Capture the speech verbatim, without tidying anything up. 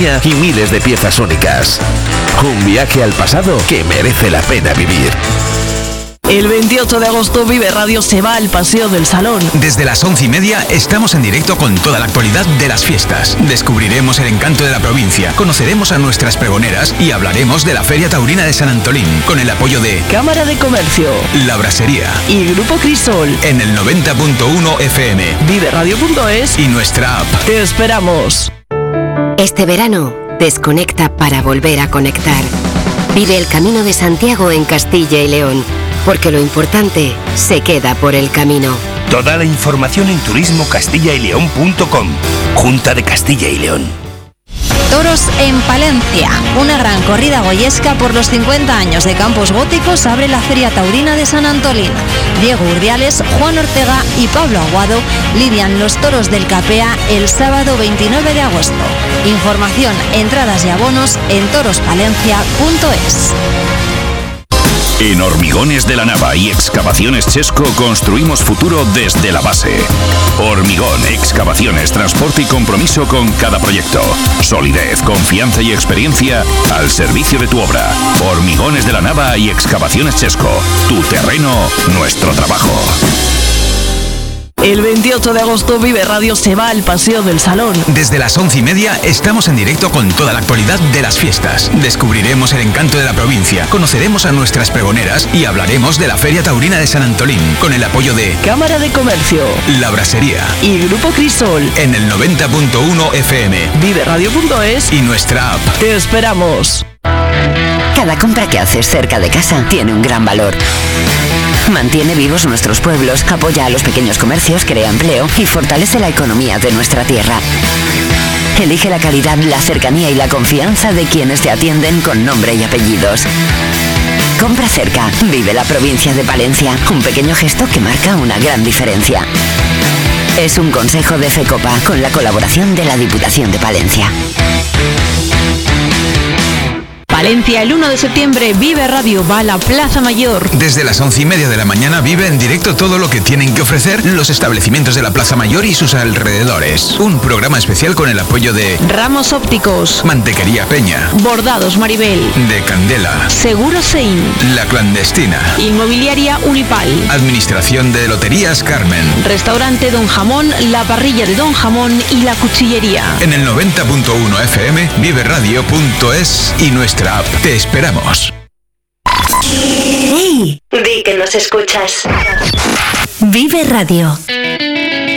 España y miles de piezas únicas. Un viaje al pasado que merece la pena vivir. El veintiocho de agosto Vive Radio se va al Paseo del Salón. Desde las once y media estamos en directo con toda la actualidad de las fiestas. Descubriremos el encanto de la provincia, conoceremos a nuestras pregoneras y hablaremos de la Feria Taurina de San Antolín con el apoyo de Cámara de Comercio, La Brasería y Grupo Crisol en el noventa punto uno F M, vive radio punto es y nuestra app. Te esperamos. Este verano, desconecta para volver a conectar. Vive el Camino de Santiago en Castilla y León, porque lo importante se queda por el camino. Toda la información en turismo castilla y león punto com. Junta de Castilla y León. Toros en Palencia. Una gran corrida goyesca por los cincuenta años de Campos Góticos abre la Feria Taurina de San Antolín. Diego Urdiales, Juan Ortega y Pablo Aguado lidian los toros del Capea el sábado veintinueve de agosto. Información, entradas y abonos en torospalencia punto es. En Hormigones de la Nava y Excavaciones Chesco construimos futuro desde la base. Hormigón, excavaciones, transporte y compromiso con cada proyecto. Solidez, confianza y experiencia al servicio de tu obra. Hormigones de la Nava y Excavaciones Chesco. Tu terreno, nuestro trabajo. El veintiocho de agosto Vive Radio se va al Paseo del Salón. Desde las once y media estamos en directo con toda la actualidad de las fiestas. Descubriremos el encanto de la provincia, conoceremos a nuestras pregoneras y hablaremos de la Feria Taurina de San Antolín con el apoyo de Cámara de Comercio, La Brasería y Grupo Crisol en el noventa punto uno F M, vive radio punto es y nuestra app. Te esperamos. Cada compra que haces cerca de casa tiene un gran valor. Mantiene vivos nuestros pueblos, apoya a los pequeños comercios, crea empleo y fortalece la economía de nuestra tierra. Elige la calidad, la cercanía y la confianza de quienes te atienden con nombre y apellidos. Compra cerca, vive la provincia de Palencia. Un pequeño gesto que marca una gran diferencia. Es un consejo de FECOPA con la colaboración de la Diputación de Palencia. Palencia, el uno de septiembre, Vive Radio va a la Plaza Mayor. Desde las once y media de la mañana vive en directo todo lo que tienen que ofrecer los establecimientos de la Plaza Mayor y sus alrededores. Un programa especial con el apoyo de Ramos Ópticos, Mantequería Peña, Bordados Maribel, de Candela, Seguro Sein, La Clandestina, Inmobiliaria Unipal, Administración de Loterías Carmen, Restaurante Don Jamón, La Parrilla de Don Jamón y La Cuchillería. En el noventa punto uno F M, vive radio punto es y nuestra app. Te esperamos. ¡Hey! Di que nos escuchas. Vive Radio.